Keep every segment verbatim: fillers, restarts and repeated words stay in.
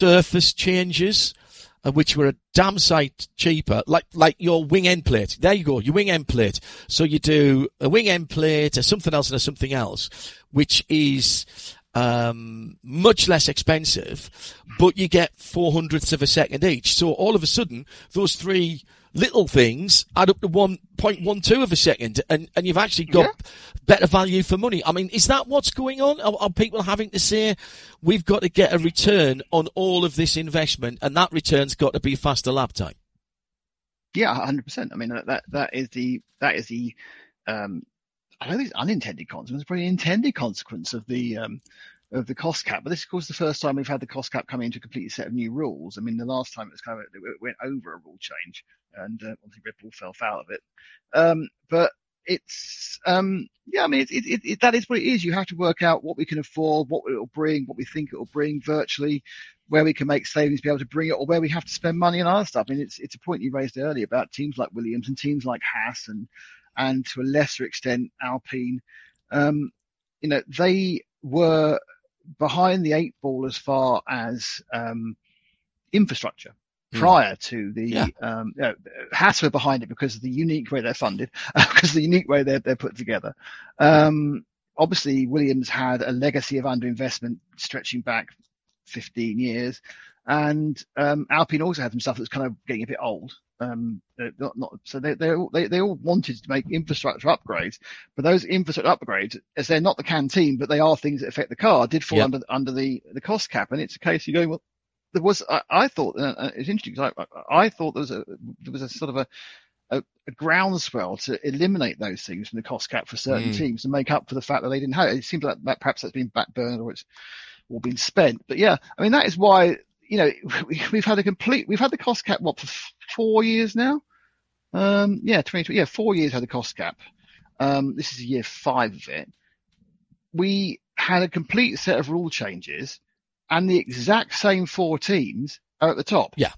surface changes, uh, which were a damn sight cheaper, like like your wing end plate. There you go, your wing end plate. So you do a wing end plate, or something else, and a something else, which is um much less expensive, but you get four hundredths of a second each. So all of a sudden, those three little things add up to one point one two of a second, and, and you've actually got yeah. better value for money. I mean, is that what's going on? Are, are people having to say, we've got to get a return on all of this investment, and that return's got to be faster lap time? Yeah, one hundred percent. I mean, that that is the, that is the, um, I don't think it's unintended consequence, it's probably an intended consequence of the, um, of the cost cap. But this is, of course, the first time we've had the cost cap come into a completely set of new rules. I mean, the last time it was kind of, it went over a rule change, and uh, obviously Red Bull fell foul of it. Um, but it's, um, yeah, I mean, it, it, it, that is what it is. You have to work out what we can afford, what it will bring, what we think it will bring virtually, where we can make savings, be able to bring it, or where we have to spend money on other stuff. I mean, it's, it's a point you raised earlier about teams like Williams and teams like Haas and, and to a lesser extent, Alpine. Um, you know, they were behind the eight ball as far as um, infrastructure mm. prior to the yeah. um, you know, Haas were behind it because of the unique way they're funded, because of the unique way they're, they're put together. Um, obviously, Williams had a legacy of underinvestment stretching back fifteen years, and um, Alpine also had some stuff that's kind of getting a bit old. Um, not, not, so they, they, they, they all wanted to make infrastructure upgrades, but those infrastructure upgrades, as they're not the C A N team, but they are things that affect the car, did fall yep. under, under the, the cost cap. And it's a case you're going, well, there was, I, I thought, uh, it's interesting because I, I thought there was a, there was a sort of a, a, a groundswell to eliminate those things from the cost cap for certain mm. teams to make up for the fact that they didn't have it. It seems like that perhaps that's been backburned or it's all been spent. But yeah, I mean, that is why, you know, we, we've had a complete, we've had the cost cap, what, for four years now? Um, yeah, twenty twenty, yeah, four years had the cost cap. Um, this is year five of it. We had a complete set of rule changes and the exact same four teams are at the top. Yeah.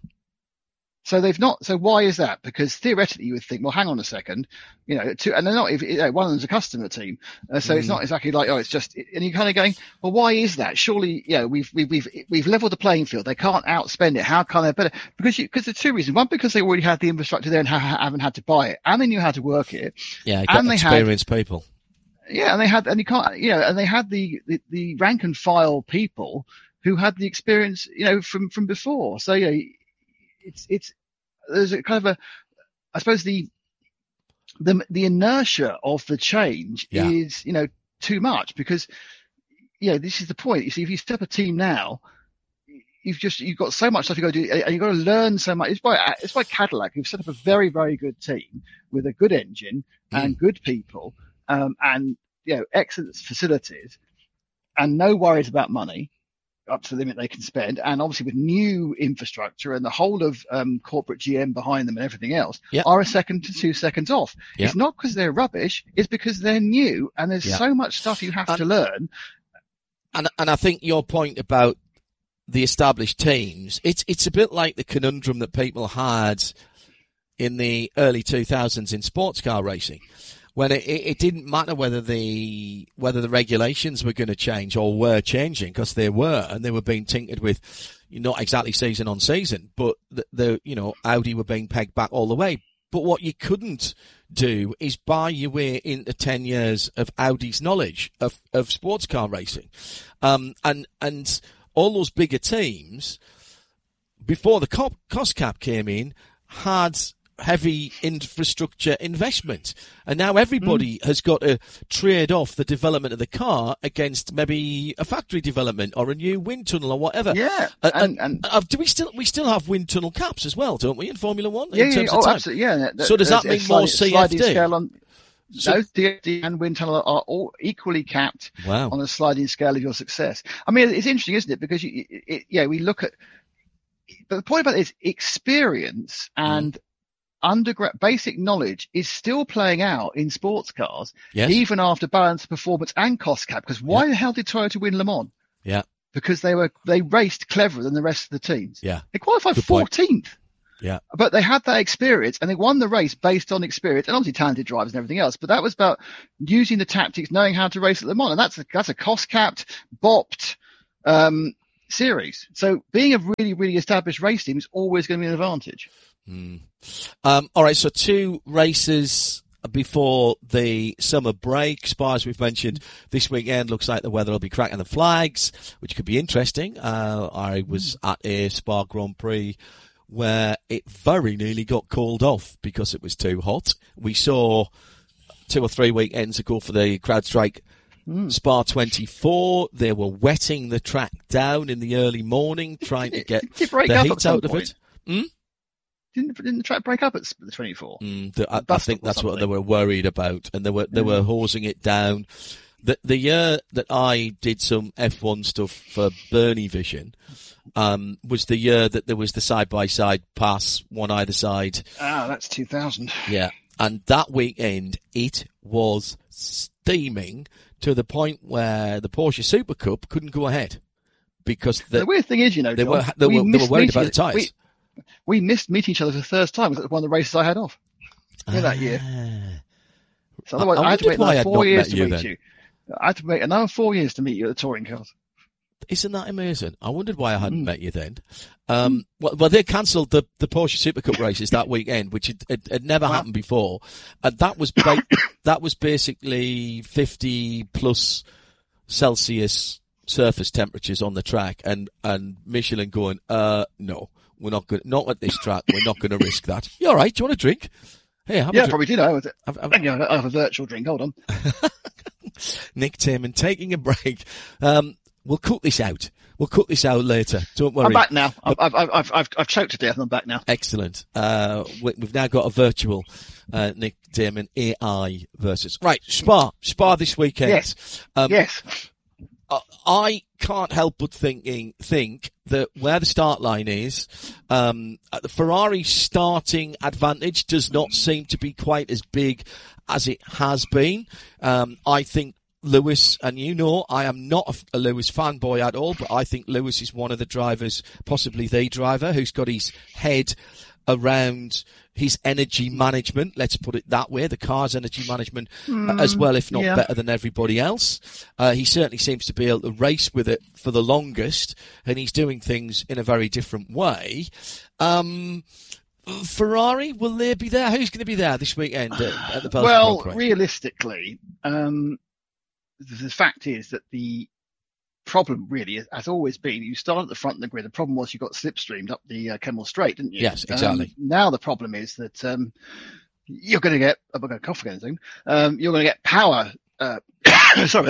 So they've not, so why is that? Because theoretically you would think, well, hang on a second, you know, two, and they're not, you know, one of them's a customer team. Uh, so mm. it's not exactly like, oh, it's just, and you're kind of going, well, why is that? Surely, you know, we've, we've, we've, we've leveled the playing field. They can't outspend it. How can they better? Because you, because there's two reasons. One, because they already had the infrastructure there and ha- haven't had to buy it, and they knew how to work it. Yeah, got and they experienced had, people. Yeah, and they had, and you can't, you know, and they had the, the, the rank and file people who had the experience, you know, from, from before. So, yeah, it's, it's, there's a kind of a, I suppose the, the, the inertia of the change yeah. is, you know, too much because, you know, this is the point. You see, if you step a team now, you've just, you've got so much stuff you got to do and you've got to learn so much. It's by, it's by Cadillac. You've set up a very, very good team with a good engine mm. and good people, um, and, you know, excellent facilities and no worries about money. Up to the limit they can spend, and obviously with new infrastructure and the whole of um, corporate G M behind them and everything else yep. are a second to two seconds off. Yep. It's not because they're rubbish, it's because they're new and there's yep. so much stuff you have and, to learn. And and I think your point about the established teams, it's it's a bit like the conundrum that people had in the early two thousands in sports car racing. When it, it didn't matter whether the whether the regulations were going to change or were changing, because they were, and they were being tinkered with, not exactly season on season, but the, the you know Audi were being pegged back all the way. But what you couldn't do is buy your way into ten years of Audi's knowledge of of sports car racing, um, and and all those bigger teams before the cost cap came in had heavy infrastructure investment, and now everybody mm. has got to trade off the development of the car against maybe a factory development or a new wind tunnel or whatever. Yeah, and, and, and, and uh, do we still we still have wind tunnel caps as well, don't we, in Formula One? Yeah, in terms yeah, of oh, time? absolutely, yeah. So does that mean more C F D? Scale on, so, no, C F D and wind tunnel are all equally capped wow. on a sliding scale of your success. I mean, it's interesting, isn't it? Because you, it, it, yeah, we look at, but the point about it is experience and mm. undergrad basic knowledge is still playing out in sports cars, yes. even after balanced performance and cost cap. Because why yeah. the hell did Toyota win Le Mans? Yeah, because they were they raced cleverer than the rest of the teams. Yeah, they qualified Good fourteenth. Point. Yeah, but they had that experience and they won the race based on experience and obviously talented drivers and everything else. But that was about using the tactics, knowing how to race at Le Mans, and that's a, that's a cost capped, bopped, um, series. So being a really, really established race team is always going to be an advantage. Mm. Um, all right, so two races before the summer break. Spa, as we've mentioned, this weekend looks like the weather will be cracking the flags, which could be interesting. Uh, I was at a Spa Grand Prix where it very nearly got called off because it was too hot. We saw two or three weekends ago for the CrowdStrike mm. Spa twenty-four. They were wetting the track down in the early morning, trying to get the heat out of it. Mm? Didn't, didn't the track break up at the twenty-four? Mm, the, I, I think that's what they were worried about, and they were they yeah. were hosing it down. The the year that I did some F one stuff for Bernie Vision um, was the year that there was the side by side pass, one either side. Ah, that's two thousand. Yeah, and that weekend it was steaming to the point where the Porsche Super Cup couldn't go ahead because the, the weird thing is, you know, they John, were they we were they were worried about the tyres. We, We missed meeting each other for the first time. It was one of the races I had off in that year. So otherwise, I, I had to wait another four years to meet then. you. I had to wait another four years to meet you at the touring cars. Isn't that amazing? I wondered why I hadn't mm. met you then. Um, well, well, they cancelled the, the Porsche Super Cup races that weekend, which had, had, had never wow. happened before. And that was ba- that was basically fifty plus Celsius surface temperatures on the track, and, and Michelin going, uh, no. We're not going, not at this track. We're not going to risk that. You all right? Do you want a drink? Hey, have yeah, a drink. probably do. I have, I've, I've, I have a virtual drink. Hold on. Nick Tierman taking a break. Um, we'll cut this out. We'll cut this out later. Don't worry. I'm back now. I've, I've, I've, I've, I've choked to death and I'm back now. Excellent. Uh, we, we've now got a virtual, uh, Nick Tierman A I versus. Right. Spa. Spa this weekend. Yes. Um, yes. I can't help but thinking think that where the start line is, um, the Ferrari starting advantage does not seem to be quite as big as it has been. Um, I think Lewis, and you know, I am not a, a Lewis fanboy at all, but I think Lewis is one of the drivers, possibly the driver, who's got his head around his energy management, let's put it that way, the car's energy management mm, as well, if not yeah. better than everybody else. Uh, he certainly seems to be able to race with it for the longest, and he's doing things in a very different way. Um, Ferrari, will they be there? Who's going to be there this weekend at, at the Belgian Well, Grand Prix? realistically, um, the, the fact is that the problem really has always been you start at the front of the grid. The problem was you got slipstreamed up the uh, Kemmel Straight, didn't you? Yes, exactly. Um, now the problem is that um, you're going to get. I'm going to cough again soon. Um, you're going to get power. Uh, sorry.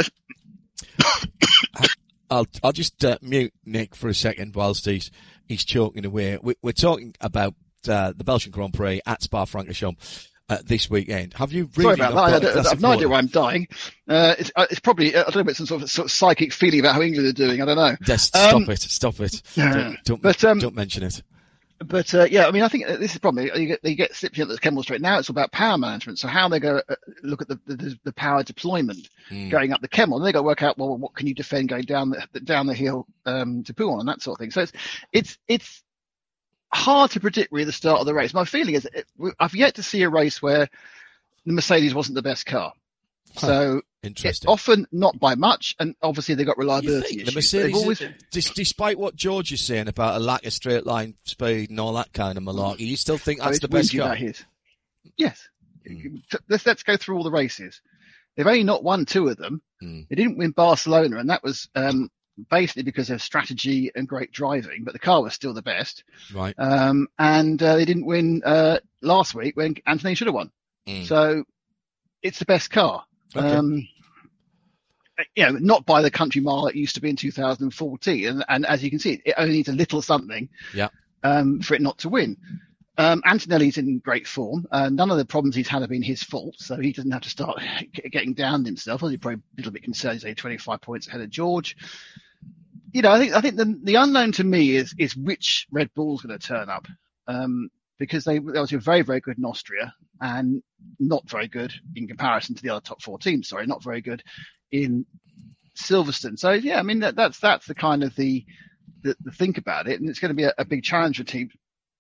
I'll I'll just uh, mute Nick for a second whilst he's he's choking away. We, we're talking about uh, the Belgian Grand Prix at Spa-Francorchamps. Uh, this weekend. Have you really? Sorry about that. I, I have no idea why I'm dying. Uh, it's, uh, it's probably, uh, I don't know, it's some sort of, sort of psychic feeling about how England are doing. I don't know. Just um, stop it. Stop it. Yeah. Don't, don't, but, um, don't mention it. But, uh, yeah, I mean, I think this is the problem. You get, you get slipped at the Kemmel Straight. Now it's about power management. So how they go uh, look at the, the, the power deployment mm. going up the Kemmel. And they got to work out, well, what can you defend going down the, down the hill, um, to Pouhon and that sort of thing. So it's, it's, it's hard to predict really the start of the race. My feeling is it, I've yet to see a race where the Mercedes wasn't the best car. Huh. So Interesting. often not by much, and obviously they've got reliability issues. The Mercedes, always... is, despite what George is saying about a lack of straight line speed and all that kind of malarkey, you still think that's oh, the best car? That is. Yes. Mm. Let's, let's go through all the races. They've only not won two of them. Mm. They didn't win Barcelona, and that was um, basically because of strategy and great driving, but the car was still the best. Right. Um, and uh, they didn't win uh, last week when Anthony should have won. Mm. So it's the best car. Okay. Um, you know, not by the country mile it used to be in two thousand fourteen. And, and as you can see, it only needs a little something yeah. um, for it not to win. Um, Antonelli's in great form. Uh, none of the problems he's had have been his fault, so he doesn't have to start getting down himself. He's probably a little bit concerned. He's only twenty-five points ahead of George. You know, I think I think the, the unknown to me is is which Red Bull's going to turn up. Um, because they, they were very, very good in Austria and not very good in comparison to the other top four teams. Sorry, not very good in Silverstone. So, yeah, I mean, that, that's that's the kind of the, the, the think about it. And it's going to be a, a big challenge for teams.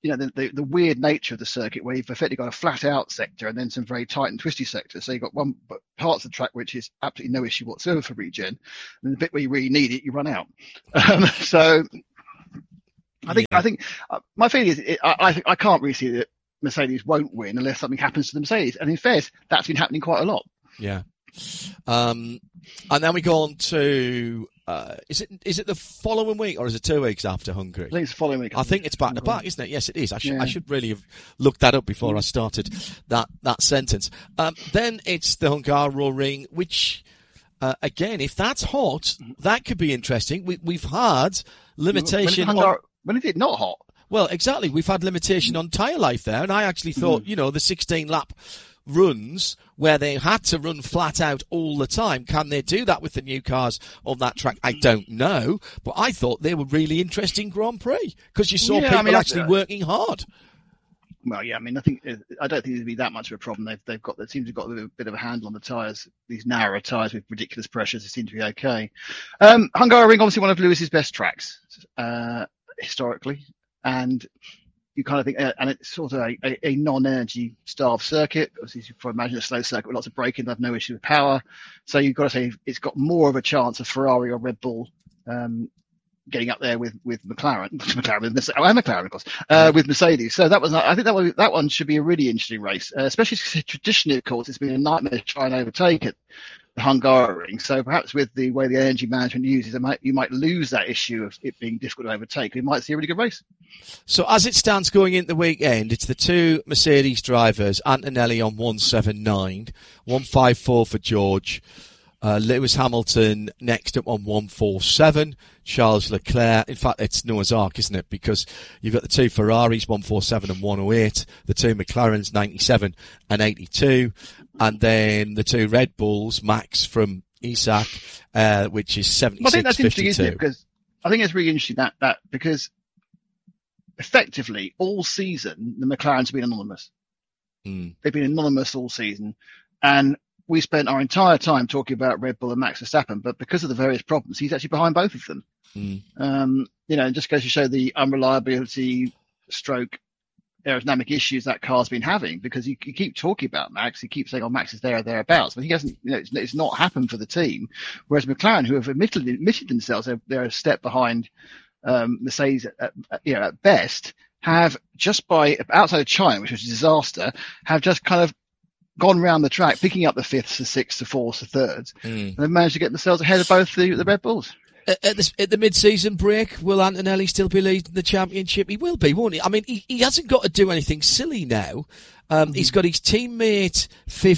you know, the, the, the weird nature of the circuit where you've effectively got a flat out sector and then some very tight and twisty sectors. So you've got one parts of the track which is absolutely no issue whatsoever for regen, and the bit where you really need it, you run out. Um, so I think yeah. I think uh, my feeling is it, I I, think, I can't really see that Mercedes won't win unless something happens to the Mercedes, and in fairness, that's been happening quite a lot. Yeah. Um, and then we go on to, uh, is it, is it the following week or is it two weeks after Hungary? I think it's the following week. I think it's back to back, isn't it? Yes, it is. I should, yeah. I should really have looked that up before mm. I started that, that sentence. Um, then it's the Hungaroring, which, uh, again, if that's hot, that could be interesting. We, we've had limitation. When, Hungar- on, when is it not hot? Well, exactly. We've had limitation on tyre life there, and I actually thought, mm. you know, the sixteen lap runs where they had to run flat out all the time. Can they do that with the new cars on that track? I don't know, but I thought they were really interesting Grand Prix because you saw yeah, people I mean, actually uh, working hard. Well, yeah, I mean, I think I don't think there'd be that much of a problem. They've they've got they seem to have got a bit of a handle on the tyres. These narrow tyres with ridiculous pressures, they seem to be okay. Um, Hungaroring, obviously one of Lewis's best tracks uh, historically, and you kind of think, uh, and it's sort of a, a, a non-energy starved circuit. Obviously, you can imagine a slow circuit with lots of braking, they have no issue with power. So you've got to say it's got more of a chance of Ferrari or Red Bull um, getting up there with with McLaren, McLaren, with, oh, and McLaren, of course, uh, with Mercedes. So that was, I think that one, that one should be a really interesting race, uh, especially because traditionally, of course, it's been a nightmare to try and overtake it. The Hungaroring. So perhaps with the way the energy management uses, it might, you might lose that issue of it being difficult to overtake. We might see a really good race. So as it stands going into the weekend, it's the two Mercedes drivers, Antonelli on one seventy-nine, one fifty-four for George, uh, Lewis Hamilton next up on one forty-seven, Charles Leclerc. In fact, it's Noah's Ark, isn't it? Because you've got the two Ferraris, one forty-seven and one oh eight, the two McLarens, ninety-seven and eighty-two, and then the two Red Bulls, Max from Isaac, uh, which is seventy-six fifty-two. I think that's interesting, isn't it? Because I think it's really interesting that, that because effectively all season, the McLarens have been anonymous. Mm. They've been anonymous all season. And we spent our entire time talking about Red Bull and Max Verstappen, but because of the various problems, he's actually behind both of them. Mm. Um, you know, it just goes to show the unreliability stroke aerodynamic issues that car's been having, because you, you keep talking about Max, you keep saying, oh, Max is there or thereabouts, but he hasn't, you know, it's, it's not happened for the team. Whereas McLaren, who have admitted, admitted themselves, they're, they're a step behind, um, Mercedes, at, at, you know, at best, have just by, outside of China, which was a disaster, have just kind of gone round the track, picking up the fifths, the sixths, the fourths, the thirds, mm. and they've managed to get themselves ahead of both the, the Red Bulls. At the, at the mid-season break, will Antonelli still be leading the championship? He will be, won't he? I mean, he, he hasn't got to do anything silly now. Um, mm-hmm. He's got his teammate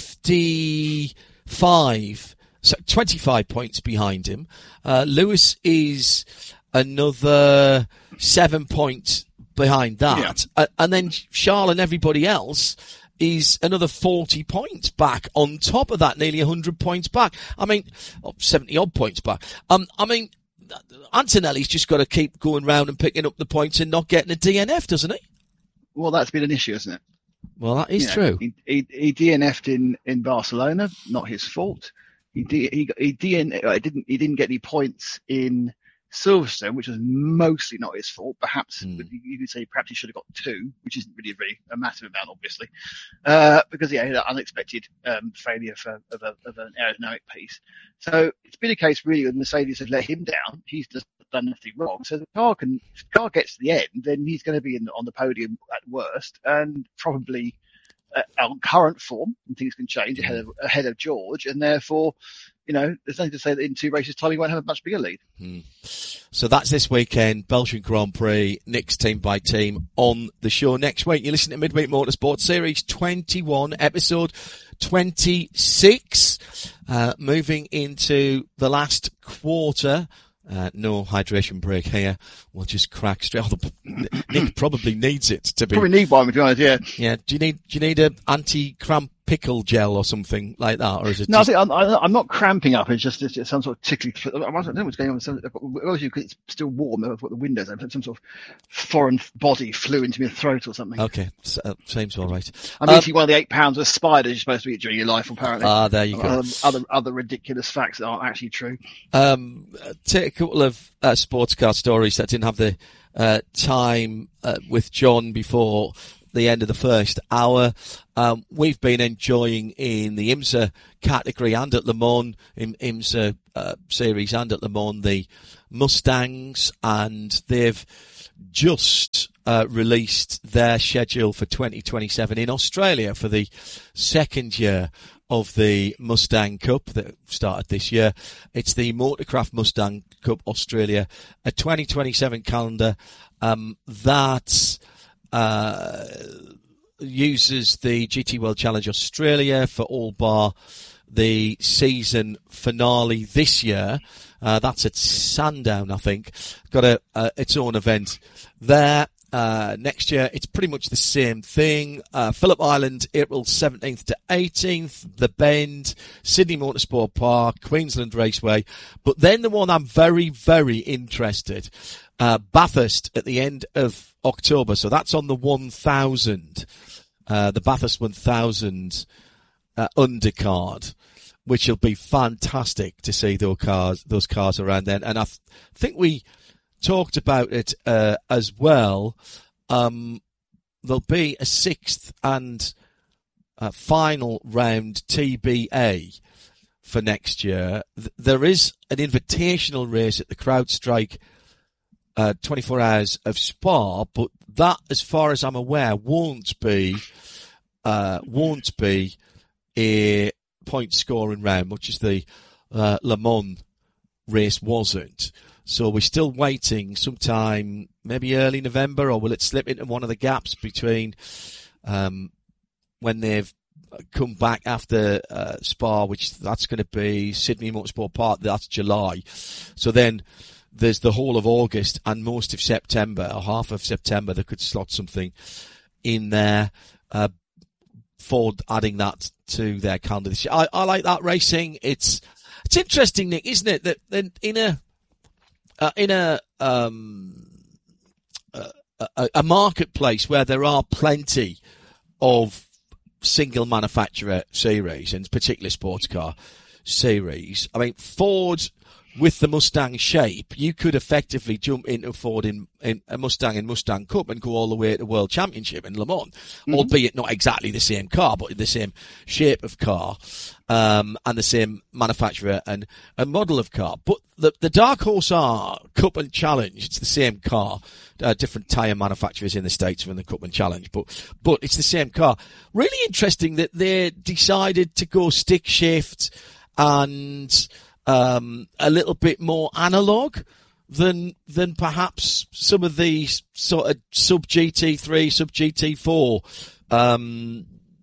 fifty-five, so twenty-five points behind him. Uh, Lewis is another seven points behind that. Yeah. Uh, and then Charles and everybody else is another forty points back on top of that, nearly one hundred points back. I mean, oh, seventy odd points back. Um, I mean, Antonelli's just got to keep going round and picking up the points and not getting a D N F, doesn't he? Well, that's been an issue, isn't it? Well, that is you know, true. He, he, he D N F'd in, in Barcelona, not his fault. He, he, he, D N, uh, didn't, he didn't get any points in Silverstone, which was mostly not his fault. Perhaps mm. you could say perhaps he should have got two, which isn't really a very a massive amount, obviously, uh, because yeah, he had an unexpected um, failure for, of, a, of an aerodynamic piece. So it's been a case really when Mercedes have let him down. He's just done nothing wrong. So the car can, if the car gets to the end, then he's going to be in, on the podium at worst, and probably uh, on current form, and things can change ahead of ahead of George, and therefore, you know, there's nothing to say that in two races' time he won't have a much bigger lead. Hmm. So that's this weekend, Belgian Grand Prix, Nick's team by team on the show. Next week, you listen to Midweek Motorsport Series twenty-one, episode twenty-six, uh, moving into the last quarter. Uh, no hydration break here. We'll just crack straight. Although Nick probably needs it to be. Probably need one, to be honest, yeah. Yeah. Do you need, do you need a anti-cramp pickle gel or something like that? Or is it no, just... I think I'm, I'm not cramping up. It's just, it's just some sort of tickly. I don't know what's going on. Obviously, it's still warm. I've got the windows open. Some sort of foreign body flew into my throat or something. Okay. So, uh, seems all right. I'm um, eating one of the eight pounds of spiders you're supposed to eat during your life, apparently. Ah, uh, there you go. Other, other, other ridiculous facts that aren't actually true. Um, take a couple of uh, sports car stories that didn't have the uh, time uh, with John before the end of the first hour. Um, we've been enjoying in the IMSA category and at Le Mans, in IMSA uh, series and at Le Mans, the Mustangs, and they've just uh, released their schedule for twenty twenty-seven in Australia for the second year of the Mustang Cup that started this year. It's the Motorcraft Mustang Cup Australia, a twenty twenty-seven calendar um, that uh, uses the G T World Challenge Australia for all bar the season finale this year. Uh, that's at Sandown, I think. Got a, uh, its own event there. Uh, next year, it's pretty much the same thing. Uh, Phillip Island, April seventeenth to eighteenth, The Bend, Sydney Motorsport Park, Queensland Raceway. But then the one I'm very, very interested, uh, Bathurst at the end of October. So that's on the one thousand, uh, the Bathurst one thousand, uh, undercard, which will be fantastic to see those cars, those cars around then. And I th- think we talked about it uh, as well. Um, there'll be a sixth and uh, final round T B A for next year. Th- there is an invitational race at the CrowdStrike uh, twenty-four Hours of Spa, but that, as far as I'm aware, won't be uh, won't be a point scoring round, much as the uh, Le Mans race wasn't. So we're still waiting sometime, maybe early November, or will it slip into one of the gaps between um, when they've come back after uh, Spa, which that's going to be Sydney Motorsport Park, that's July. So then there's the whole of August and most of September, or half of September, they could slot something in there. Uh, Ford adding that to their calendar this year. I, I like that racing. It's it's interesting, Nick, isn't it, that, that in a uh, in a um a, a, a marketplace where there are plenty of single manufacturer series and particular sports car series. I mean, Ford with the Mustang shape, you could effectively jump into Ford in, in a Mustang in Mustang Cup and go all the way to World Championship in Le Mans, mm-hmm. albeit not exactly the same car, but the same shape of car, um, and the same manufacturer and, and model of car. But the, the Dark Horse R Cup and Challenge, it's the same car, uh, different tyre manufacturers in the States from the Cup and Challenge, but, but it's the same car. Really interesting that they decided to go stick shift and, Um, a little bit more analog than than perhaps some of these sort of sub G T three, sub G T four um,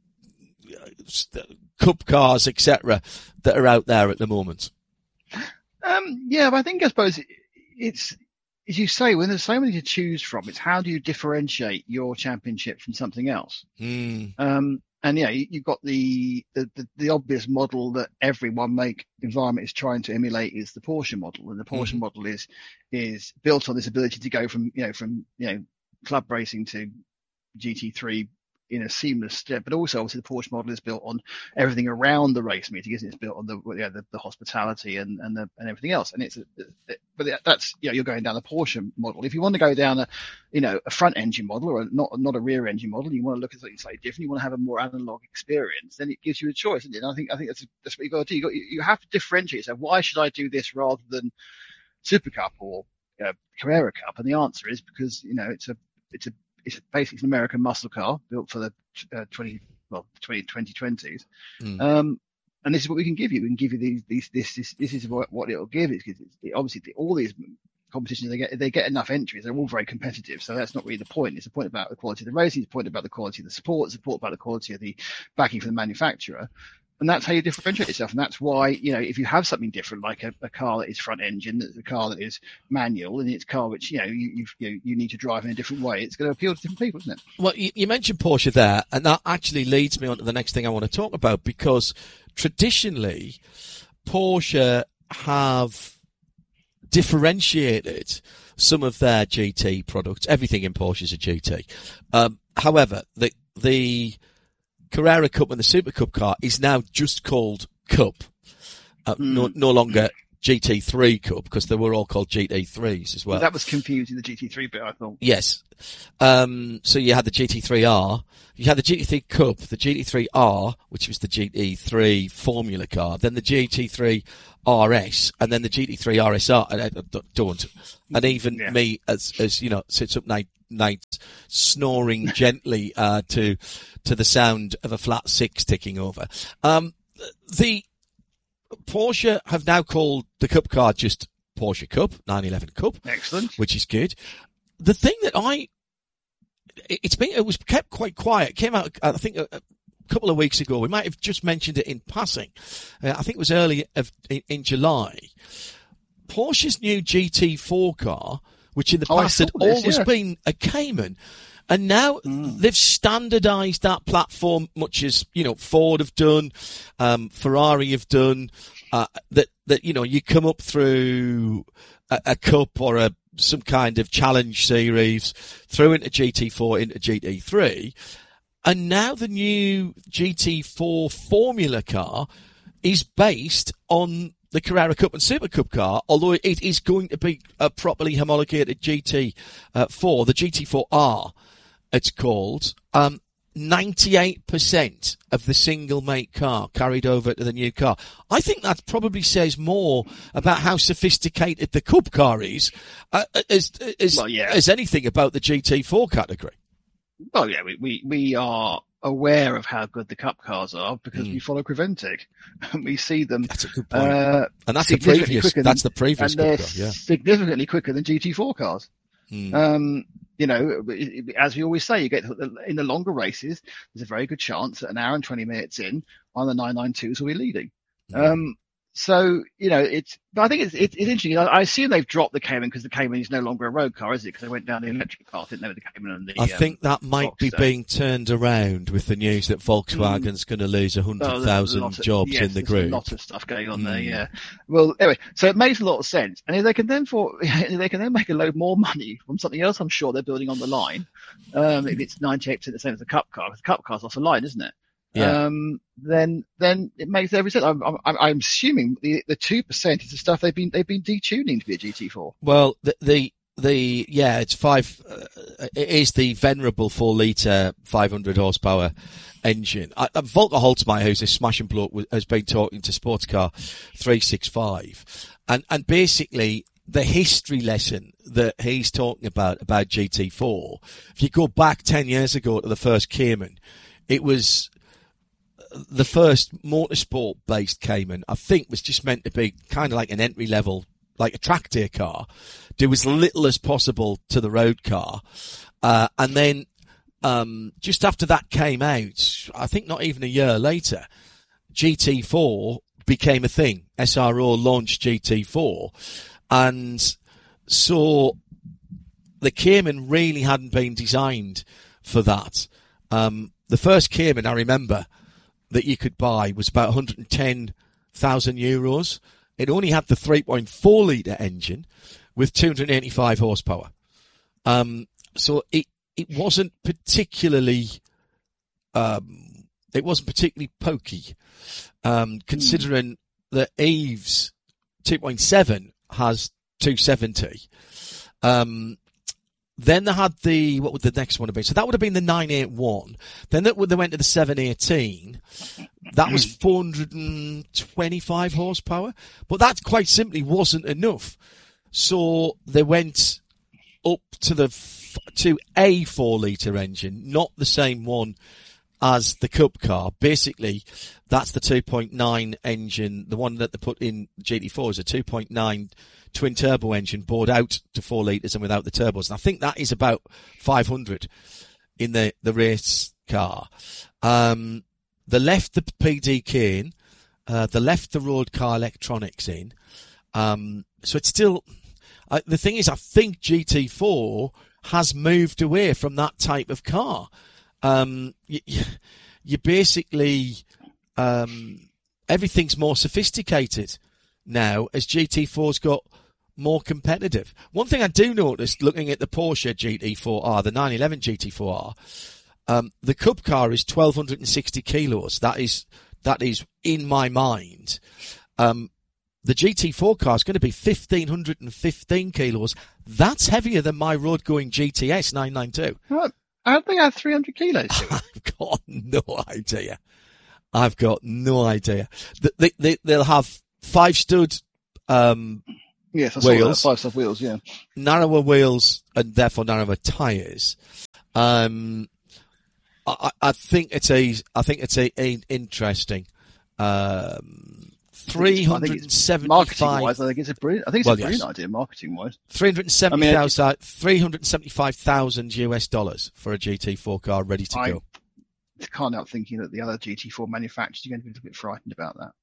cup cars, et cetera, that are out there at the moment. Um, yeah, but I think I suppose it, it's as you say, when there's so many to choose from, it's how do you differentiate your championship from something else? Mm. Um, And yeah, you, you've got the, the, the, the obvious model that every one make environment is trying to emulate is the Porsche model. And the Porsche mm-hmm. model is, is built on this ability to go from, you know, from, you know, club racing to G T three in a seamless step. But also obviously the Porsche model is built on everything around the race meeting, isn't it? It's built on the, you know, the, the hospitality and, and the, and everything else. And it's, it, but that's, you know, you're going down the Porsche model. If you want to go down a, you know, a front engine model or a, not, not a rear engine model, you want to look at something slightly different, you want to have a more analog experience, then it gives you a choice, isn't it? And I think, I think that's, that's what you've got to do. You got, you have to differentiate yourself. Why should I do this rather than Super Cup or uh, Carrera Cup? And the answer is because, you know, it's a, it's a, it's basically an American muscle car built for the uh, twenty well twenty twenties, mm. um, and this is what we can give you. We can give you these these this this, this is what, what it'll give. It's, it's it, obviously the, all these competitions they get they get enough entries. They're all very competitive, so that's not really the point. It's the point about the quality of the racing. It's the point about the quality of the support. It's the point about the quality of the backing from the manufacturer. And that's how you differentiate yourself. And that's why, you know, if you have something different, like a, a car that is front engine, that's a car that is manual, and it's a car which, you know, you, you, you need to drive in a different way, it's going to appeal to different people, isn't it? Well, you, you mentioned Porsche there, and that actually leads me on to the next thing I want to talk about, because traditionally, Porsche have differentiated some of their G T products. Everything in Porsche is a G T. Um, however, the, the, Carrera Cup and the Super Cup car is now just called Cup, uh, mm. no, no longer G T three Cup, because they were all called G T threes as well. That was confusing, the G T three bit, I thought. Yes. Um, so you had the G T three R, you had the G T three Cup, the G T three R, which was the G T three Formula car, then the G T three R S, and then the G T three R S R, and, uh, don't, and even yeah. me as, as, you know, sits up night, nights snoring gently, uh, to, to the sound of a flat six ticking over. Um, the, Porsche have now called the Cup car just Porsche Cup, nine eleven Cup. Excellent. Which is good. The thing that I, it's been, it was kept quite quiet. It came out, I think, a, a couple of weeks ago. We might have just mentioned it in passing. Uh, I think it was early of, in, in July. Porsche's new G T four car, which in the oh, past had this, always yeah. been a Cayman. And now mm. they've standardized that platform, much as, you know, Ford have done, um, Ferrari have done, uh, that, that, you know, you come up through a, a Cup or a, some kind of challenge series, through into G T four, into G T three. And now the new G T four Formula car is based on the Carrera Cup and Super Cup car, although it is going to be a properly homologated G T four, the G T four R. It's called, um, ninety-eight percent of the single make car carried over to the new car. I think that probably says more about how sophisticated the Cup car is, uh, as, as, well, yeah. as anything about the G T four category. Well, yeah, we, we, we are aware of how good the Cup cars are because mm. we follow Creventic and we see them. That's a good point. Uh, and that's the previous, than, that's the previous and they're Cup car, yeah. significantly quicker than G T four cars. Mm. Um, you know, as we always say, you get in the longer races, there's a very good chance that an hour and twenty minutes in, one of the nine ninety-twos will be leading. Mm. Um, so, you know, it's, but I think it's, it's, it's interesting. I, I assume they've dropped the Cayman because the Cayman is no longer a road car, is it? Because they went down the electric path, didn't they, with the Cayman and the, I um, think that might Boxster. be being turned around with the news that Volkswagen's mm. going to lose one hundred thousand oh, jobs yes, in the group. There's a lot of stuff going on mm. there, yeah. Well, anyway, so it makes a lot of sense. And if they can then for, they can then make a load more money from something else I'm sure they're building on the line, um, if it's ninety-eight percent the same as the Cup car, because the Cup car's off the line, isn't it? Yeah. Um, then, then it makes every sense. I'm, I'm, I'm assuming the, the two percent is the stuff they've been, they've been detuning to be a G T four. Well, the, the, the, yeah, it's five, uh, it is the venerable four litre, five hundred horsepower engine. I, uh, Volker Holzmeier, who's a smashing bloke, has been talking to Sportscar three sixty-five. And, and basically, the history lesson that he's talking about, about G T four, if you go back ten years ago to the first Cayman, it was, the first motorsport-based Cayman, I think, was just meant to be kind of like an entry-level, like a track day car, do as little as possible to the road car. Uh, and then, um, just after that came out, I think not even a year later, G T four became a thing. S R O launched G T four. And so the Cayman really hadn't been designed for that. Um, the first Cayman, I remember, that you could buy was about one hundred ten thousand euros. It only had the three point four litre engine with two hundred eighty-five horsepower. Um, so it, it wasn't particularly, um, it wasn't particularly pokey. Um, considering mm. that Eve's two point seven has two seventy. Um, Then they had the, what would the next one have been? So that would have been the nine eighty-one. Then they went to the seven eighteen. That was four hundred twenty-five horsepower. But that quite simply wasn't enough. So they went up to the, to a four litre engine, not the same one as the Cup car. Basically, that's the two point nine engine. The one that they put in G T four is a two point nine twin turbo engine bored out to four litres and without the turbos. And I think that is about five hundred in the, the race car. Um, they left the P D K in, uh, they left the road car electronics in. Um, so it's still, uh, the thing is, I think G T four has moved away from that type of car. Um, you, you basically, um, everything's more sophisticated now as G T four's got more competitive. One thing I do notice looking at the Porsche G T four R, the nine eleven G T four R, um, the Cup car is twelve sixty kilos. That is, that is in my mind. Um, the G T four car is going to be fifteen fifteen kilos. That's heavier than my road-going G T S nine ninety-two. Right. How do they have three hundred kilos to it? I've got no idea. I've got no idea. They, they, they'll have five stud um, yes, I wheels, saw that. Five stud wheels, yeah. narrower wheels, and therefore narrower tyres. Um, I, I think it's a, I think it's a, a interesting. Um, three hundred seventy-five. Marketing wise, I think it's a brilliant. I think it's well, a brilliant yes. idea, marketing wise. Three hundred seventy thousand, I mean, three hundred seventy-five thousand U S dollars for a G T four car ready to I go. Can't help thinking that the other G T four manufacturers are going to be a little bit frightened about that.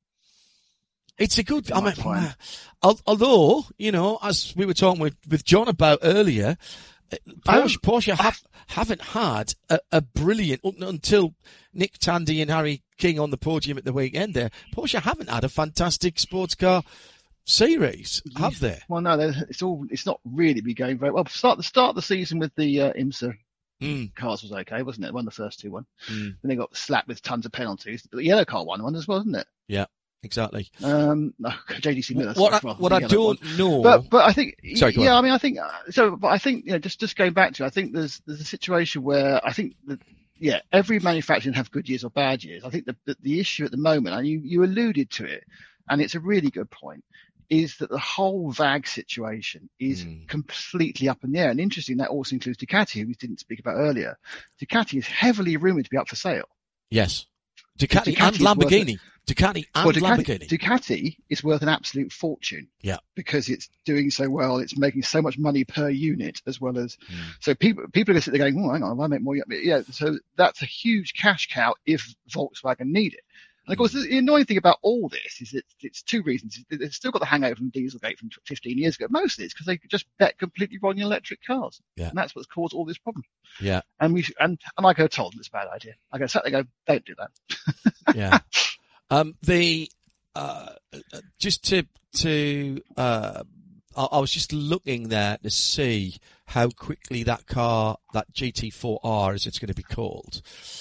It's a good. They I might mean, find- al- although you know, as we were talking with with John about earlier, Porsche, Porsche have, haven't had a, a brilliant up until Nick Tandy and Harry King on the podium at the weekend. There, Porsche haven't had a fantastic sports car series, have they? Well, no, they- it's all. It's not really been going very well. Start the start of the season with the uh, IMSA Mm, cars was okay, wasn't it? Won the first two one. mm, Then they got slapped with tons of penalties. But the yellow car won one as well, didn't it? exactly. Um, no, J D C Miller. What sorry, I, rather what than I the yellow one. don't know. But but I think Sorry, go yeah, on. I mean I think uh, so. But I think you know just just going back to I think there's there's a situation where I think that yeah every manufacturer can have good years or bad years. I think the the, the issue at the moment, and you you alluded to it, and it's a really good point, is that the whole V A G situation is Mm. completely up in the air. And interesting, that also includes Ducati, who we didn't speak about earlier. Ducati is heavily rumoured to be up for sale. Yes, Ducati, Ducati and is worth Lamborghini. Ducati and Well, Ducati, Lamborghini. Ducati is worth an absolute fortune. Yeah. Because it's doing so well, it's making so much money per unit, as well as Mm. so people people are going to sit there going, "Oh, hang on, if I make more." Yeah, so that's a huge cash cow if Volkswagen need it. And of course, the annoying thing about all this is that it's two reasons. They've still got the hangover from Dieselgate from fifteen years ago. Mostly it's because they just bet completely wrong in electric cars. Yeah. And that's what's caused all this problem. Yeah, And we and, and I go told them it's a bad idea. I go, sat there and go, don't do that. yeah. Um, the uh, uh, just to to uh, I, I was just looking there to see how quickly that car, that G T four R, as it's going to be called.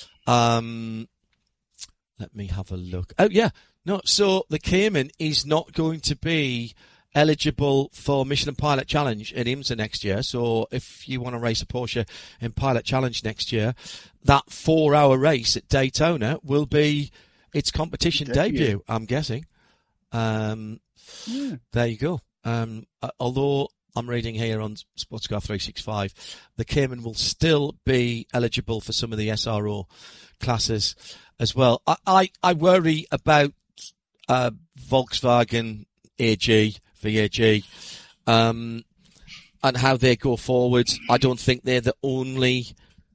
Um, let me have a look. Oh yeah, no. So the Cayman is not going to be eligible for Michelin Pilot Challenge in IMSA next year. So if you want to race a Porsche in Pilot Challenge next year, that four-hour race at Daytona will be its competition Debut. debut, I'm guessing. Um, Yeah. there you go. Um, uh, although I'm reading here on Sportscar three sixty-five, the Cayman will still be eligible for some of the S R O classes as well. I, I, I worry about uh, Volkswagen A G, V A G, um, and how they go forward. I don't think they're the only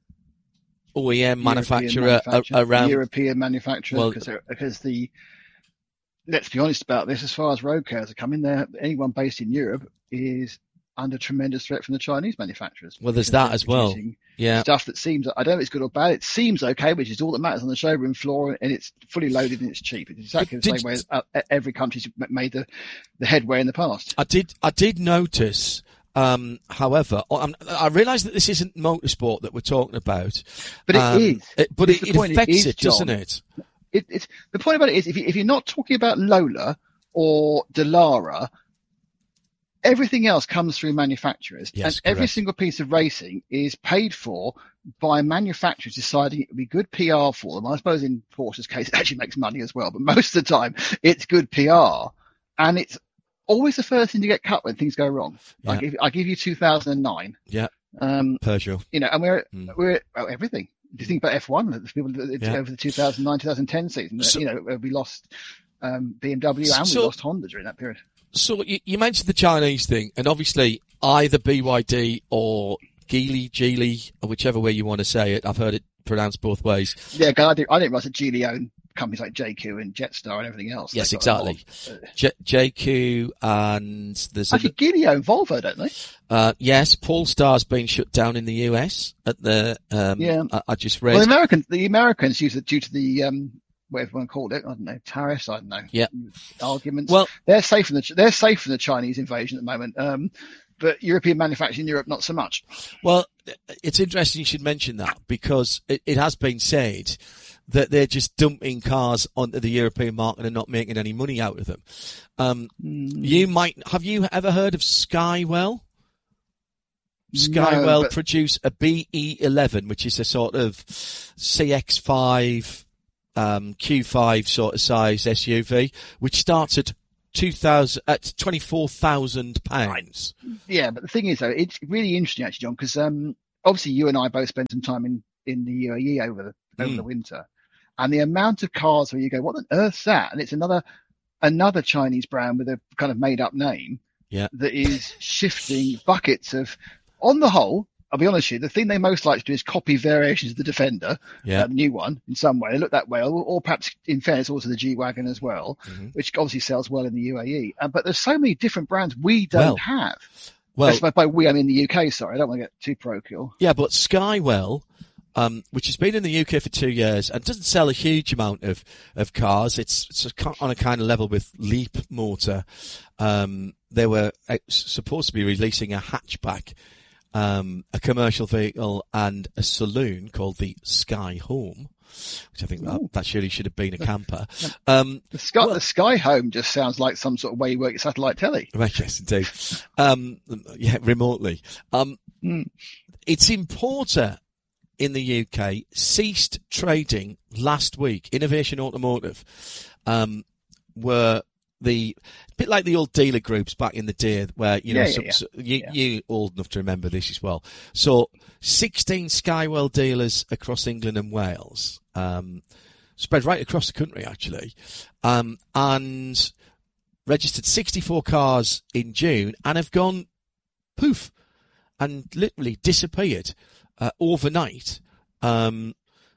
O E M manufacturer, manufacturer a- around. European manufacturer, Well- because they're- because the let's be honest about this. As far as road cars are coming, there anyone based in Europe is under tremendous threat from the Chinese manufacturers. Well, there's because that they're as well. producing Yeah. Stuff that seems, I don't know if it's good or bad. It seems okay, which is all that matters on the showroom floor, and it's fully loaded and it's cheap. It's exactly But the did- same way as uh, every country's made the, the headway in the past. I did, I did notice, um, however, I, I realise that this isn't motorsport that we're talking about. But it um, is. It, but It's it, the it point, it affects is, it, doesn't John. it? It, it's the point about it is if, you, if you're not talking about Lola or Delara, everything else comes through manufacturers, Yes, and every correct. single piece of racing is paid for by manufacturers deciding it would be good P R for them. I suppose in Porsche's case, it actually makes money as well, but most of the time it's good P R, and it's always the first thing to get cut when things go wrong. I Yeah. give I give you two thousand nine. Yeah. Um, Peugeot. you know, and we're Mm. we're well, everything. If you think about F one, the people that- Yeah. over the two thousand nine, two thousand ten season, So- you know, where we lost um, B M W and So- we lost Honda during that period. So you, you mentioned the Chinese thing, and obviously either B Y D or Geely, Geely, or whichever way you want to say it. I've heard it pronounced both ways. Yeah, 'cause I didn't, I didn't realize that Geely owned companies like J Q and Jetstar and everything else. Yes, They got exactly. involved. Uh, J- JQ and there's Actually, Geely own Volvo, don't they? uh, yes, Polestar's been shut down in the U S at the um, Yeah. I, I just Well, read. the Americans, the Americans use it due to the um, whatever you want to call it. I don't know, tariffs. I don't know. Yeah. Arguments. Well, they're safe from the they're safe from the Chinese invasion at the moment. Um, but European manufacturing in Europe, not so much. Well, it's interesting you should mention that because it, it has been said that they're just dumping cars onto the European market and not making any money out of them. Um, mm. You might have you ever heard of Skywell? Skywell no, but... produce a B E eleven, which is a sort of C X five, um, Q five sort of size S U V, which starts at two thousand at twenty four thousand pounds. Yeah, but the thing is, though, it's really interesting actually, John, because um, obviously you and I both spent some time in, in the U A E over the over mm. the winter, and the amount of cars where you go, what on earth's that? And it's another another Chinese brand with a kind of made up name, yeah, that is shifting buckets of. On the whole, I'll be honest with you, the thing they most like to do is copy variations of the Defender, yeah. uh, the new one, in some way. They look that way, or, or perhaps, in fairness, also the G-Wagon as well, mm-hmm. which obviously sells well in the U A E. Uh, but there's so many different brands we don't well, have. Well, That's by, by we, I mean the U K, sorry. I don't want to get too parochial. Yeah, but Skywell, um, which has been in the U K for two years and doesn't sell a huge amount of, of cars. It's, it's on a kind of level with Leap Motor. Um, they were supposed to be releasing a hatchback, Um, a commercial vehicle and a saloon called the Sky Home, which I think that, that surely should have been a camper. Um, the Sky, well, the Sky Home just sounds like some sort of way you work your satellite telly. Right, yes, indeed. Um, yeah, remotely. Um, mm. Its importer in the U K ceased trading last week. Innovation Automotive, um, were the bit like the old dealer groups back in the day where, you know, yeah, some, yeah, so, you, yeah. you old enough to remember this as well. So sixteen Skywell dealers across England and Wales, um, spread right across the country actually, um, and registered sixty-four cars in June and have gone poof and literally disappeared, uh, overnight. Um,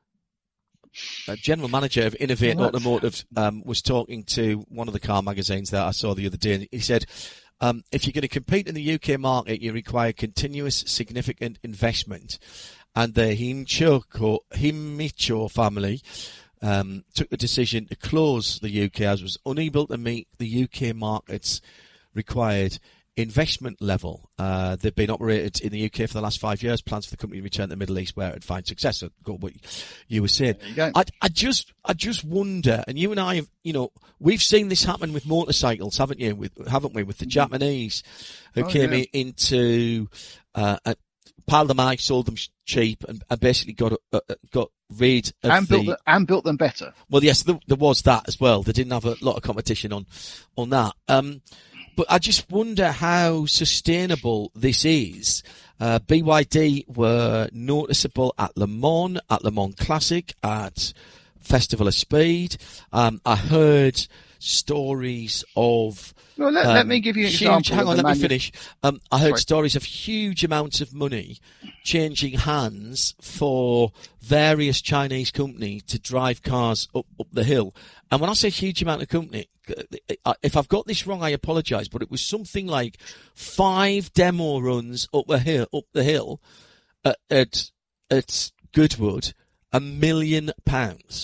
A general manager of Innovate well, Automotive um, was talking to one of the car magazines that I saw the other day, and he said, um, if you're going to compete in the U K market, you require continuous, significant investment. And the Himicho, Himicho family um, took the decision to close the U K as was unable to meet the U K market's required investment level. Uh, they've been operated in the U K for the last five years. Plans for the company to return to the Middle East where it would find success. So, go what you were saying. You I, I just, I just wonder, and you and I have, you know, we've seen this happen with motorcycles, haven't you? With, haven't we? With the Japanese who oh, came yeah. in, into, uh, a, piled them high, sold them cheap, and, and basically got, uh, got rid of and the, built the, and built them better. Well, yes, there, there was that as well. They didn't have a lot of competition on, on that. Um, But I just wonder how sustainable this is. Uh, B Y D were noticeable at Le Mans, at Le Mans Classic, at Festival of Speed. Um, I heard stories of... Well, let, um, let me give you an huge, example. Hang on, let manu- me finish. Um, I heard Sorry. stories of huge amounts of money changing hands for various Chinese companies to drive cars up, up the hill. And when I say huge amount of company, if I've got this wrong, I apologise, but it was something like five demo runs up a hill, up the hill at, at, at Goodwood, a million pounds.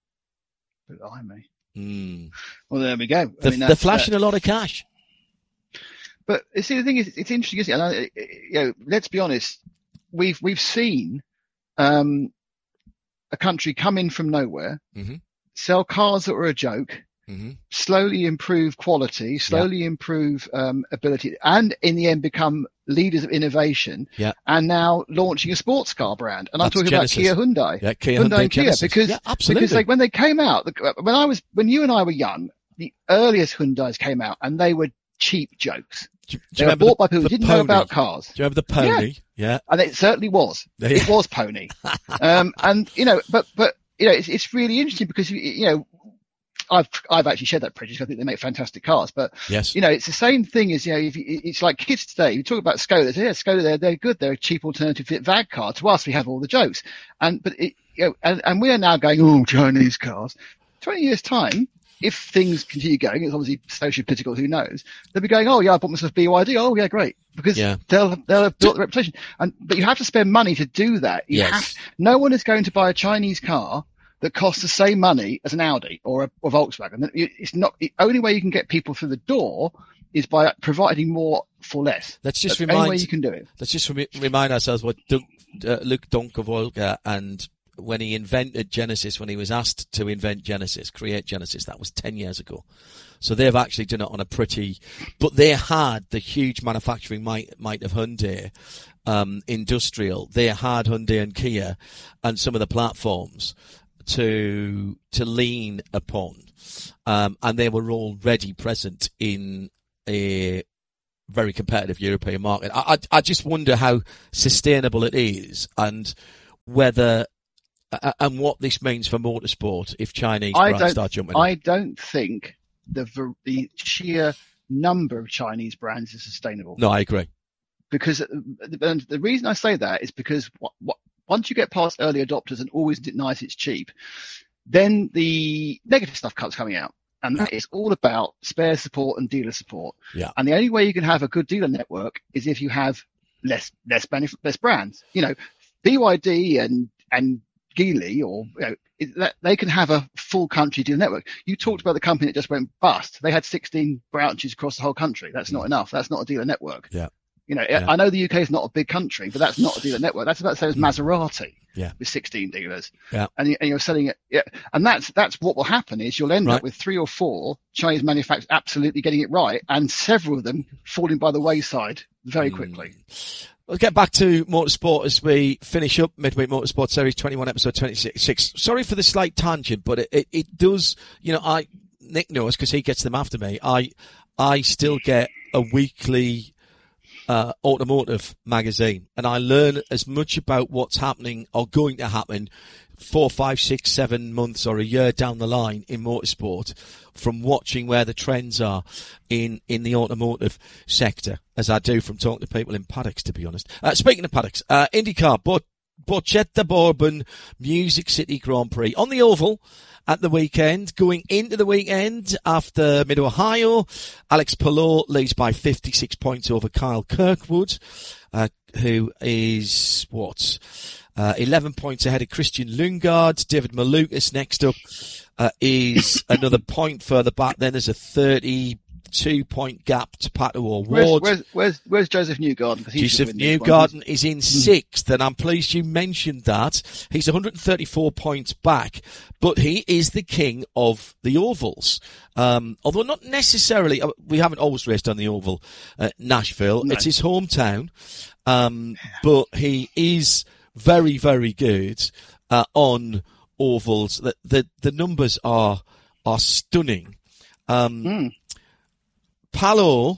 Blimey. Mm. Well, there we go. I The, mean, they're flashing a lot of cash. But see, the thing is, it's interesting, isn't it? And I, you know, let's be honest. We've we've seen um, a country come in from nowhere, mm-hmm. sell cars that were a joke, mm-hmm. slowly improve quality, slowly yeah. improve um, ability, and in the end become leaders of innovation. Yeah. And now launching a sports car brand. And That's I'm talking Genesis. about Kia Hyundai. Yeah, Kia Hyundai Hyundai and Kia, Genesis. because yeah, absolutely. because like when they came out, the, when I was when you and I were young, the earliest Hyundais came out, and they were cheap jokes. Do, do they you were bought the, by people who didn't pony? know about cars. Do you remember the pony? Yeah. yeah. And it certainly was. Yeah. It was pony. um, and you know, but, but, you know, it's, it's really interesting because, you know, I've, I've actually shared that prejudice. I think they make fantastic cars, but, yes. you know, it's the same thing as, you know, if you, it's like kids today. You talk about Skoda. They say, yeah, Skoda, they're, they're good. They're a cheap alternative to V A G car. To us, we have all the jokes. And, but it, you know, and, and we are now going, oh, Chinese cars. twenty years time, if things continue going, it's obviously social political, who knows? They'll be going, oh yeah, I bought myself B Y D. Oh yeah, great. Because yeah. they'll, they'll have built the reputation. And, but you have to spend money to do that. You yes. have, no one is going to buy a Chinese car that costs the same money as an Audi or a, or Volkswagen. It's not, the only way you can get people through the door is by providing more for less. Let's just That's remind, the only way you can do it. Let's just rem- remind ourselves what Dunk, uh, Luc Doncavoyga and when he invented Genesis, when he was asked to invent Genesis, create Genesis. That was ten years ago. So they've actually done it on a pretty, but they had the huge manufacturing might, might of Hyundai, um, industrial. They had Hyundai and Kia and some of the platforms to, to lean upon. Um, and they were already present in a very competitive European market. I, I, I just wonder how sustainable it is and whether, uh, and what this means for motorsport if Chinese I brands don't, start jumping I in. don't think the the sheer number of Chinese brands is sustainable. No, I agree. Because and the reason I say that is because what, what, once you get past early adopters and always nice it's cheap, then the negative stuff comes coming out. And that is all about spare support and dealer support. Yeah. And the only way you can have a good dealer network is if you have less less benefit, less brands. You know, B Y D and and Geely or you know, it, they can have a full country dealer network. You talked about the company that just went bust. They had sixteen branches across the whole country. That's not enough. That's not a dealer network. Yeah. You know, Yeah. I know the U K is not a big country, but that's not a dealer network. That's about the same as Maserati. Yeah. With sixteen dealers. Yeah. And, you, and you're selling it. Yeah. And that's, that's what will happen is you'll end Right. up with three or four Chinese manufacturers absolutely getting it right and several of them falling by the wayside very quickly. Mm. We'll get back to motorsport as we finish up Midweek Motorsport Series twenty-one, episode twenty-six. Sorry for the slight tangent, but it, it, it does, you know, I, Nick knows because he gets them after me. I, I still get a weekly, uh, automotive magazine and I learn as much about what's happening or going to happen four, five, six, seven months or a year down the line in motorsport from watching where the trends are in, in the automotive sector as I do from talking to people in paddocks, to be honest. Uh, speaking of paddocks, uh, IndyCar, but Borchetta Bourbon Music City Grand Prix on the oval at the weekend. Going into the weekend after Mid-Ohio, Alex Palou leads by fifty-six points over Kyle Kirkwood, uh, who is, what, uh, eleven points ahead of Christian Lundgaard. David Malukas next up, uh, is another point further back. Then there's a thirty-two point gap to Pato O'Ward. Where's, where's, where's, where's Joseph Newgarden? Joseph Newgarden is in sixth, and I'm pleased you mentioned that. He's one hundred thirty-four points back, but he is the king of the ovals. Um, although not necessarily, uh, we haven't always raced on the oval at Nashville. No. It's his hometown, um, but he is very, very good uh, on ovals. The, the the numbers are are stunning. Um, Mm. Palou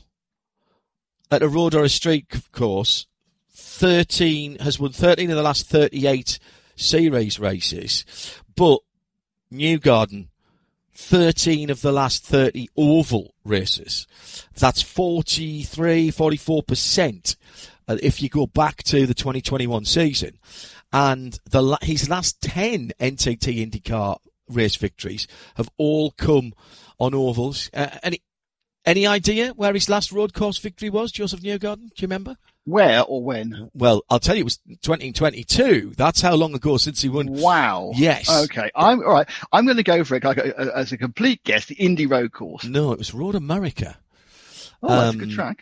at a road or a street course, thirteen has won thirteen of the last thirty-eight series races, but Newgarden, thirteen of the last thirty oval races. That's forty-three, forty-four percent uh, if you go back to the twenty twenty-one season. And the la- his last ten N T T IndyCar race victories have all come on ovals. Uh, any, any idea where his last road course victory was, Joseph Newgarden? Do you remember? Where or when? Well, I'll tell you, it was twenty twenty-two. That's how long ago since he won. Wow. Yes. Okay. I'm all right. I'm going to go for it like a, a, as a complete guess. The Indy Road Course. No, it was Road America. Oh, that's Um, a good track.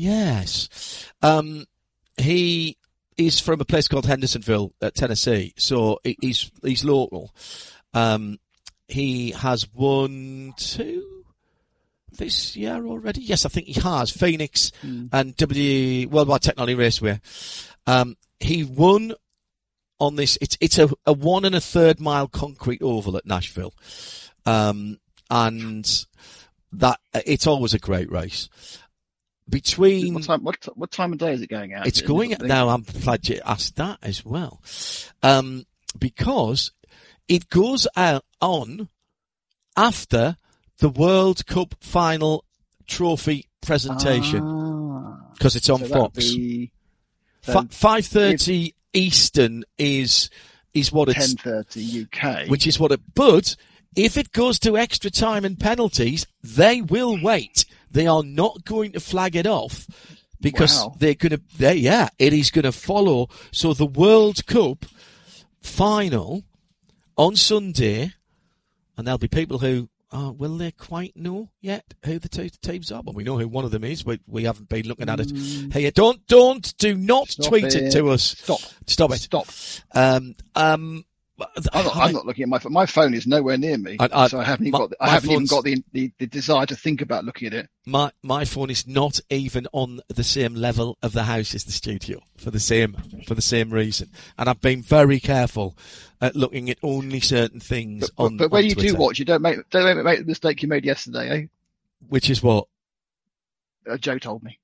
Yes. Um, he is from a place called Hendersonville, uh, Tennessee. So he- he's, he's local. Um, he has won two this year already. Yes, I think he has. Phoenix Mm. and W Worldwide Technology Raceway. Um, he won on this. It's, it's a, a one and a third mile concrete oval at Nashville. Um, and that, it's always a great race. Between, What time? What, what time of day is it going out? it's Is it- going is it- now. I'm glad you asked that as well, um, because it goes out on after the World Cup final trophy presentation Ah. because it's on So that'll Fox. be F- Five thirty Eastern is is what it's, ten thirty U K. which is what it. But if it goes to extra time and penalties, they will wait. They are not going to flag it off because Wow. they're going to, they, yeah, it is going to follow. So the World Cup final on Sunday, and there'll be people who, uh, will they quite know yet who the two teams are? Well, we know who one of them is. We, we haven't been looking at it. Hey, don't, don't, do not Stop tweet it. it. to us. Stop. Stop it. Stop. Um, um, I'm not, I'm not looking at my phone. My phone is nowhere near me, I, I, so I haven't even my, got. The, I haven't even got the, the the desire to think about looking at it. My my phone is not even on the same level of the house as the studio for the same for the same reason, and I've been very careful at looking at only certain things but, on. But, but when on you Twitter. do watch, you don't make don't make the mistake you made yesterday, eh? Which is what? Uh, Joe told me.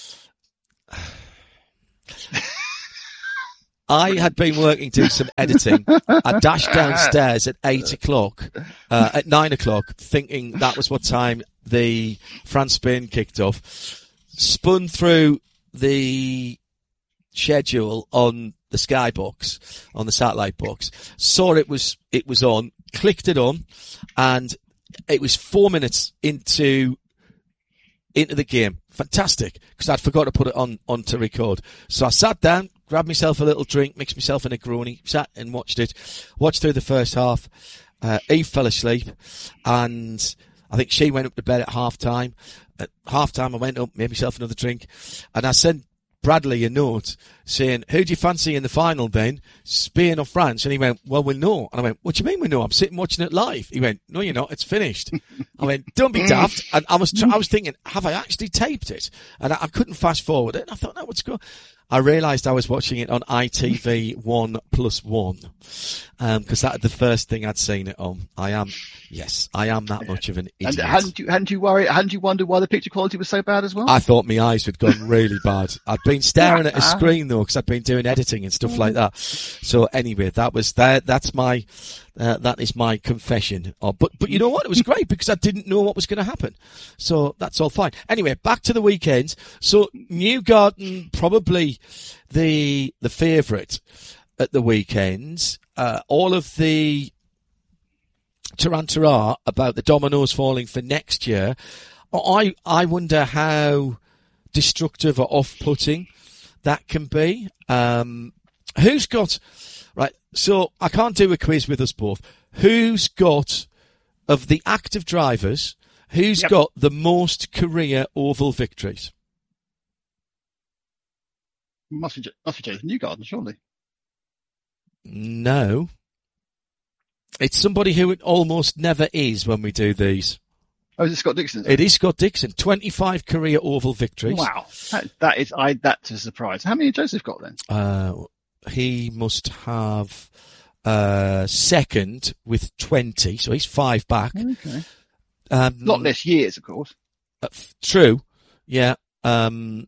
I had been working doing some editing. I dashed downstairs at eight o'clock, uh, at nine o'clock, thinking that was what time the France-Spain kicked off. Spun through the schedule on the Skybox, on the satellite box, saw it was, it was on, clicked it on, and it was four minutes into, into the game. Fantastic, because I'd forgot to put it on, on to record. So I sat down, grabbed myself a little drink, mixed myself in a Negroni, sat and watched it, watched through the first half. Uh, Eve fell asleep, and I think she went up to bed at half time. At half time I went up, made myself another drink, and I sent Bradley a note saying, who do you fancy in the final then, Spain or France? And he went, well, we'll know. And I went, what do you mean we know? I'm sitting watching it live. He went, no, you're not. It's finished. I went, don't be daft. And I was, tr- I was thinking, have I actually taped it? And I, I couldn't fast forward it. And I thought, no, what's going on? I realised I was watching it on I T V one plus one, um, because that was the first thing I'd seen it on. I am, yes, I am that much of an idiot. And hadn't you, hadn't you worried, hadn't you wondered why the picture quality was so bad as well? I thought my eyes had gone really bad. I'd been staring at a screen though, because I'd been doing editing and stuff like that. So anyway, that was that. That's my, uh, that is my confession. Oh, but but you know what? It was great because I didn't know what was going to happen. So that's all fine. Anyway, back to the weekend. So Newgarden probably the the favourite at the weekends. Uh, all of the tarantara about the dominoes falling for next year. I I wonder how destructive or off-putting that can be. Um, who's got right? So I can't do a quiz with us both. Who's got of the active drivers? Who's yep. got the most career oval victories? Must be, must be Jason Newgarden, surely. No. It's somebody who it almost never is when we do these. Oh, is it Scott Dixon? It is Scott Dixon. twenty-five career oval victories. Wow. That, that is, I, that's a surprise. How many has Joseph got then? Uh, he must have, uh, second with twenty. So he's five back. Okay. Um, a lot less years, of course. Uh, true. Yeah. Um,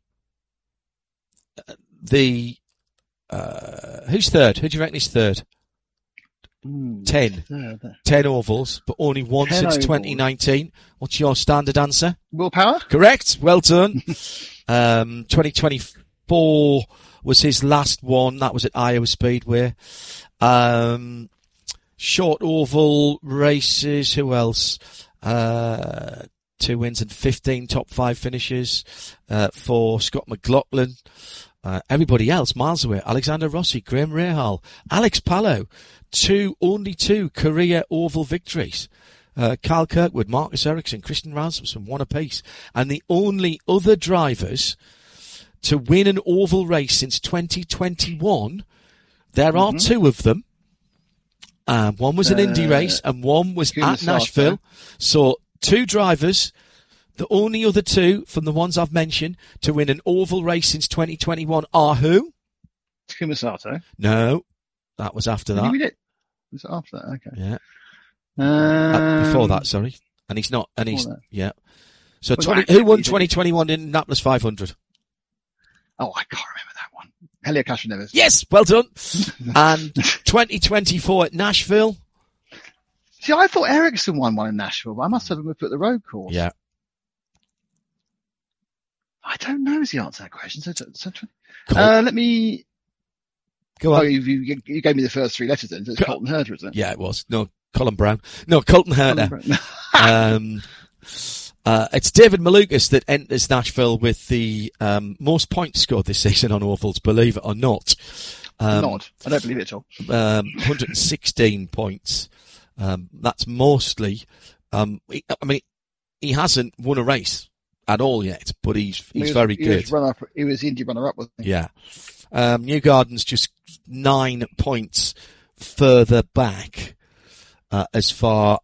the, uh, who's third? Who do you reckon is third? Mm, Ten. Third. Ten ovals, but only one Ten since ovals. twenty nineteen. What's your standard answer? Will Power? Correct. Well done. um, twenty twenty-four was his last one. That was at Iowa Speedway. Um, short oval races. Who else? Uh, two wins and fifteen top five finishes, uh, for Scott McLaughlin. Uh, everybody else miles away. Alexander Rossi, Graham Rahal, Alex Palou. Two, only two career oval victories. Uh, Kyle Kirkwood, Marcus Ericsson, Christian Rasmussen, one apiece. And the only other drivers to win an oval race since twenty twenty-one, there mm-hmm. are two of them. Um, one was an uh, Indy race and one was at Nashville. So two drivers, the only other two from the ones I've mentioned to win an oval race since twenty twenty-one are who? Takuma Sato. No, that was after Did that. he win it? Was it after that? Okay. Yeah. Um, uh, before that, sorry. And he's not, and he's, that. yeah. So was twenty, who won twenty twenty-one in Indianapolis five hundred? Oh, I can't remember that one. Helio Castroneves. Yes, well done. And twenty twenty-four at Nashville. See, I thought Ericsson won one in Nashville, but I must have him put the road course. Yeah. I don't know is the answer to that question. So, so, uh, let me. Go on. Oh, you, you, you gave me the first three letters then. So it's Col- Colton Herta, isn't it? Yeah, it was. No, Colin Brown. No, Colton Herta. um, uh, it's David Malukas that enters Nashville with the um, most points scored this season on ovals, believe it or not. Um, not. I don't believe it at all. Um, one hundred sixteen points. Um, that's mostly, um, he, I mean, he hasn't won a race at all yet, but he's, he's he was, very he good. Was runner up, he was Indy runner up, wasn't he? Yeah. Um, Newgarden's just nine points further back uh, as far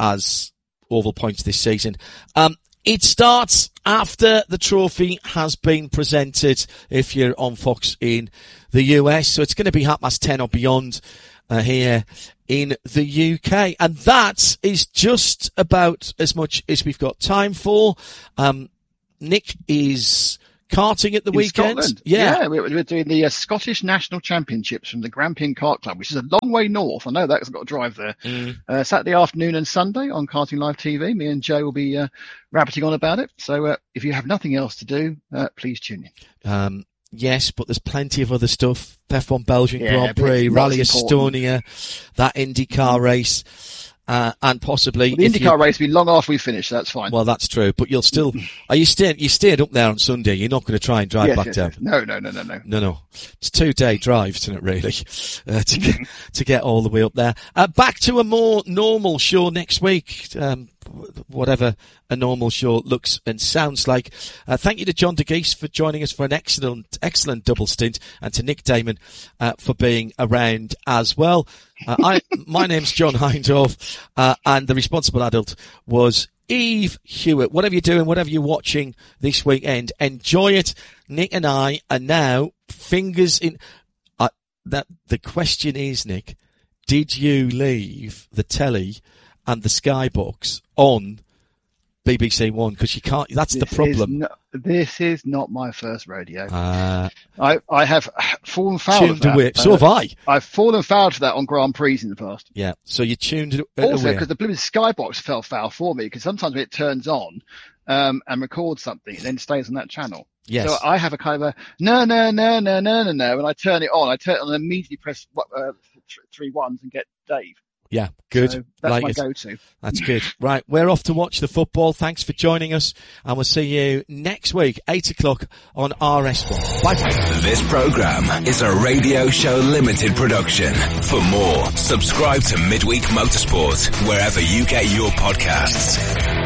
as Oval points this season. Um, it starts after the trophy has been presented if you're on Fox in the U S. So it's going to be half past ten or beyond uh, here in the U K. And that is just about as much as we've got time for. Um, Nick is karting at the in weekend. Scotland. Yeah. yeah, we're, we're doing the uh, Scottish National Championships from the Grampian Kart Club, which is a long way north. I know that because I've got to drive there. Mm. Uh, Saturday afternoon and Sunday on Karting Live T V. Me and Joe will be uh, rabbiting on about it. So uh, if you have nothing else to do, uh, please tune in. Um, yes, but there's plenty of other stuff. F one Belgian yeah, Grand Prix, Rally Estonia, that IndyCar race. Uh, and possibly well, the IndyCar race will be long after we finish, so that's fine. Well, that's true, but you'll still, are you staying, you stayed up there on Sunday, you're not going to try and drive yes, back yes, down? Yes. No, no, no, no, no. No, no. It's two day drive, isn't it, really, uh, to get, to get all the way up there. Uh, back to a more normal show next week, um, whatever a normal show looks and sounds like. Uh, thank you to John DeGeese for joining us for an excellent, excellent double stint, and to Nick Damon, uh, for being around as well. Uh, I, my name's John Hindhaugh, uh, and the responsible adult was Eve Hewitt. Whatever you're doing, whatever you're watching this weekend, enjoy it. Nick and I are now fingers in, uh, that, the question is, Nick, did you leave the telly and the Skybox on B B C One? Because you can't, that's this the problem. Is no, this is not my first rodeo. Uh, I, I have fallen foul of that. Away. So uh, have I. I've fallen foul for that on Grand Prix in the past. Yeah, so you tuned it Also, because the blooming Skybox fell foul for me, because sometimes when it turns on um, and records something, it then stays on that channel. Yes. So I have a kind of a no, no, no, no, no, no, no. When I turn it on, I turn it on and immediately press uh, three ones and get Dave. Yeah, good. So that's like my it. go-to. That's good. Right, we're off to watch the football. Thanks for joining us, and we'll see you next week, eight o'clock on R S one. Bye bye. This program is a Radio Show Limited production. For more, subscribe to Midweek Motorsport wherever you get your podcasts.